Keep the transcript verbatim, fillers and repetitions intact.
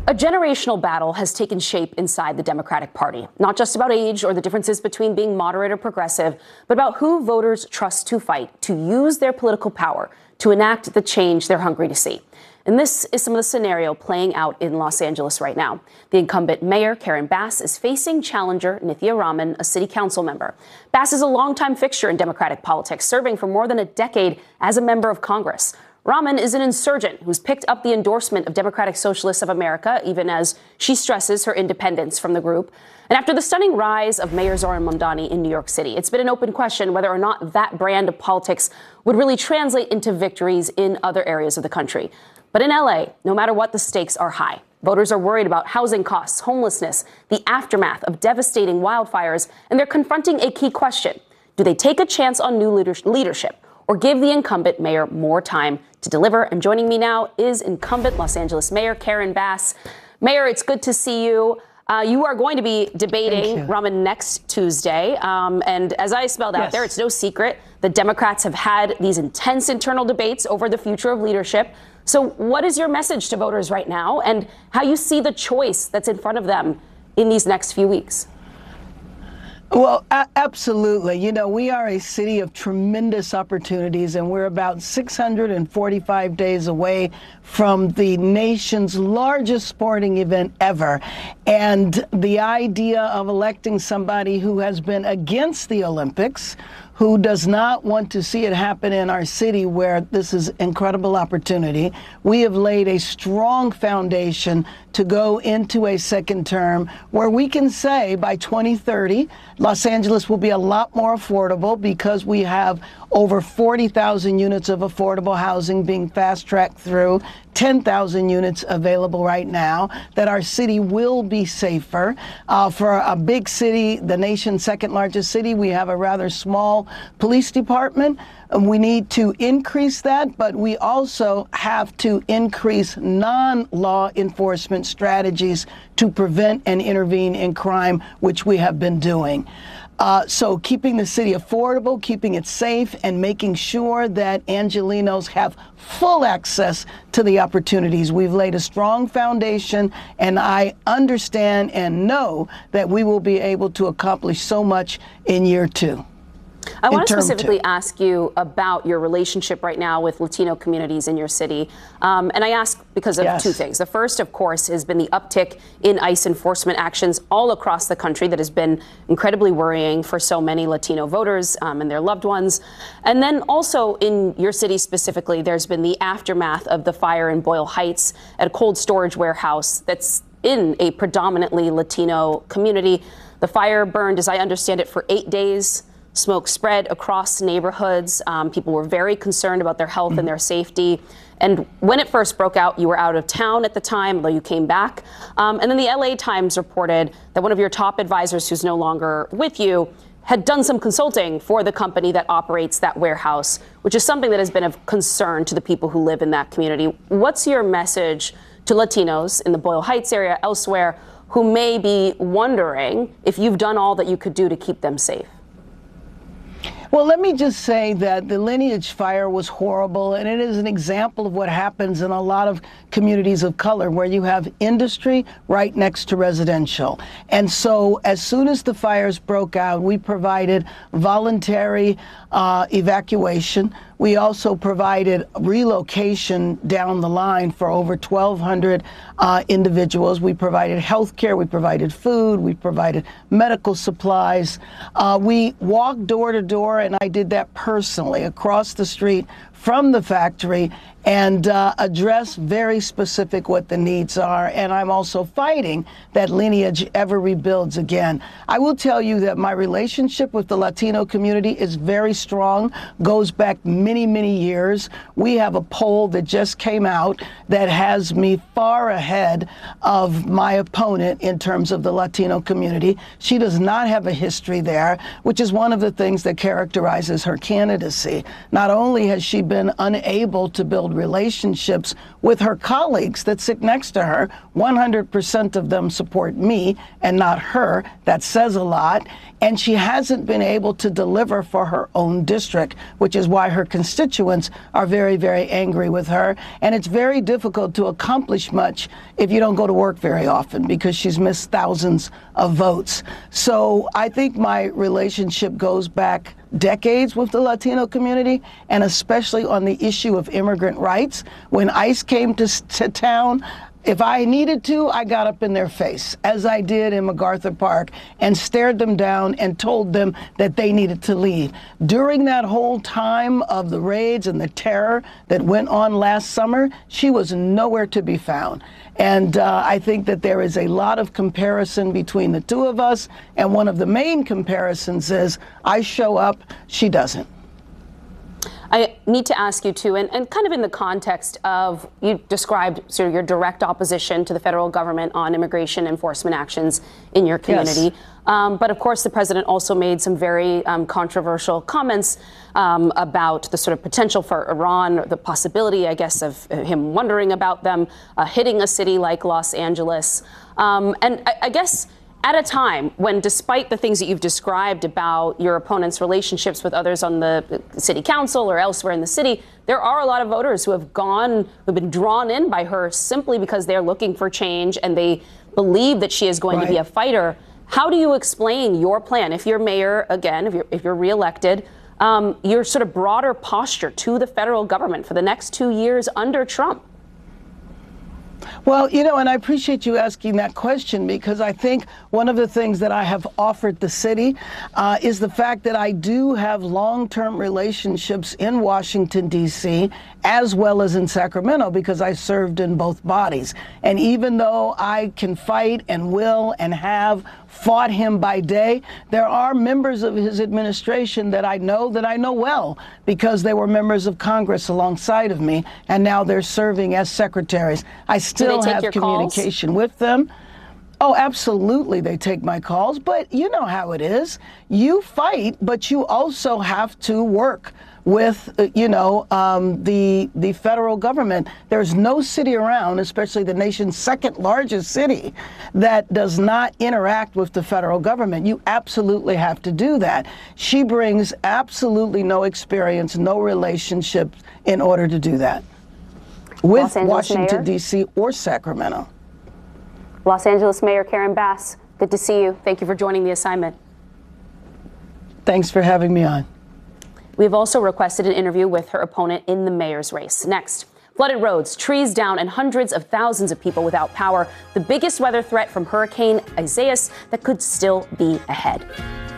A generational battle has taken shape inside the Democratic Party, not just about age or the differences between being moderate or progressive, but about who voters trust to fight, to use their political power to enact the change they're hungry to see. And this is some of the scenario playing out in Los Angeles right now. The incumbent mayor, Karen Bass, is facing challenger Nithya Raman, a city council member. Bass is a longtime fixture in Democratic politics, serving for more than a decade as a member of Congress. Raman is an insurgent who's picked up the endorsement of Democratic Socialists of America, even as she stresses her independence from the group. And after the stunning rise of Mayor Zohran Mamdani in New York City, it's been an open question whether or not that brand of politics would really translate into victories in other areas of the country. But in L A, no matter what, the stakes are high. Voters are worried about housing costs, homelessness, the aftermath of devastating wildfires, and they're confronting a key question. Do they take a chance on new leadership or give the incumbent mayor more time to deliver? And joining me now is incumbent Los Angeles Mayor Karen Bass. Mayor, it's good to see you. Uh, you are going to be debating Raman next Tuesday. Um, and as I spelled out yes. there, it's no secret that Democrats have had these intense internal debates over the future of leadership. So what is your message to voters right now and how you see the choice that's in front of them in these next few weeks? Well, a- absolutely. You know, we are a city of tremendous opportunities, and we're about six hundred forty-five days away from the nation's largest sporting event ever. And the idea of electing somebody who has been against the Olympics, who does not want to see it happen in our city where this is incredible opportunity. We have laid a strong foundation to go into a second term where we can say by twenty thirty, Los Angeles will be a lot more affordable because we have over forty thousand units of affordable housing being fast-tracked through, ten thousand units available right now, that our city will be safer. Uh, for a big city, the nation's second largest city, we have a rather small police department. We need to increase that, but we also have to increase non-law enforcement strategies to prevent and intervene in crime, which we have been doing. Uh, so keeping the city affordable, keeping it safe, and making sure that Angelenos have full access to the opportunities. We've laid a strong foundation, and I understand and know that we will be able to accomplish so much in year two. I want to specifically two. ask you about your relationship right now with Latino communities in your city. Um, and I ask because of yes. two things. The first, of course, has been the uptick in ICE enforcement actions all across the country that has been incredibly worrying for so many Latino voters um, and their loved ones. And then also in your city specifically, there's been the aftermath of the fire in Boyle Heights at a cold storage warehouse that's in a predominantly Latino community. The fire burned, as I understand it, for eight days. Smoke spread across neighborhoods. Um, people were very concerned about their health and their safety. And when it first broke out, you were out of town at the time, although you came back. Um, and then the L A Times reported that one of your top advisors, who's no longer with you, had done some consulting for the company that operates that warehouse, which is something that has been of concern to the people who live in that community. What's your message to Latinos in the Boyle Heights area, elsewhere, who may be wondering if you've done all that you could do to keep them safe? Well, let me just say that the Lineage fire was horrible, and it is an example of what happens in a lot of communities of color where you have industry right next to residential. And so as soon as the fires broke out, we provided voluntary uh, evacuation. We also provided relocation down the line for over twelve hundred uh, individuals. We provided health care, we provided food, we provided medical supplies. Uh, we walked door to door, and I did that personally across the street from the factory and uh, address very specific what the needs are. And I'm also fighting that Lineage ever rebuilds again. I will tell you that my relationship with the Latino community is very strong, goes back many, many years. We have a poll that just came out that has me far ahead of my opponent in terms of the Latino community. She does not have a history there, which is one of the things that characterizes her candidacy. Not only has she been unable to build relationships with her colleagues that sit next to her. one hundred percent of them support me and not her. That says a lot. And she hasn't been able to deliver for her own district, which is why her constituents are very, very angry with her. And it's very difficult to accomplish much if you don't go to work very often, because she's missed thousands of votes. So I think my relationship goes back decades with the Latino community, and especially on the issue of immigrant rights. When ICE came to, to town, if I needed to, I got up in their face, as I did in MacArthur Park, and stared them down and told them that they needed to leave. During that whole time of the raids and the terror that went on last summer, she was nowhere to be found. And uh, I think that there is a lot of comparison between the two of us. And one of the main comparisons is I show up, she doesn't. I need to ask you, too, and, and kind of in the context of, you described sort of your direct opposition to the federal government on immigration enforcement actions in your community. Yes. Um, but of course, the president also made some very um, controversial comments um, about the sort of potential for Iran, the possibility, I guess, of him wondering about them uh, hitting a city like Los Angeles. Um, and I, I guess at a time when, despite the things that you've described about your opponent's relationships with others on the city council or elsewhere in the city, there are a lot of voters who have gone, who've been drawn in by her simply because they're looking for change and they believe that she is going right. to be a fighter. How do you explain your plan, if you're mayor again, if you're, if you're reelected, um, your sort of broader posture to the federal government for the next two years under Trump? Well, you know, and I appreciate you asking that question, because I think one of the things that I have offered the city uh, is the fact that I do have long-term relationships in Washington, D C, as well as in Sacramento, because I served in both bodies. And even though I can fight and will and have fought him by day, there are members of his administration that I know that I know well, because they were members of Congress alongside of me, and now they're serving as secretaries. I still have communication with them. Oh, absolutely, they take my calls, but you know how it is. You fight, but you also have to work with, uh, you know, um, the the federal government. There's no city around, especially the nation's second largest city, that does not interact with the federal government. You absolutely have to do that. She brings absolutely no experience, no relationship in order to do that with Washington, D C or Sacramento. Los Angeles Mayor Karen Bass, good to see you. Thank you for joining the assignment. Thanks for having me on. We've also requested an interview with her opponent in the mayor's race. Next, flooded roads, trees down, and hundreds of thousands of people without power. The biggest weather threat from Hurricane Isaias that could still be ahead.